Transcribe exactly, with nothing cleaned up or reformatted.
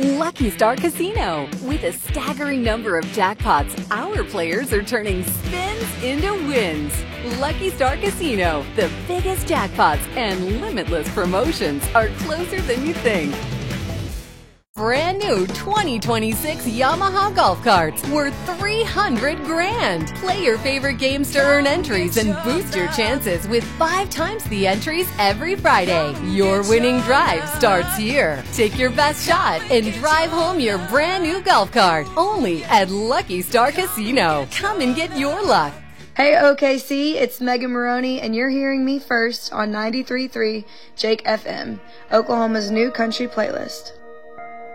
Lucky Star Casino. With a staggering number of jackpots, our players are turning spins into wins. Lucky Star Casino, the biggest jackpots and limitless promotions are closer than you think. Brand new twenty twenty-six Yamaha golf carts worth three hundred grand. Play your favorite games to earn entries and boost your chances with five times the entries every Friday. Your winning drive starts here. Take your best shot and drive home your brand new golf cart. Only at Lucky Star Casino. Come and get your luck. Hey O K C, it's Megan Maroney, and you're hearing me first on ninety-three point three Jake F M, Oklahoma's new country playlist.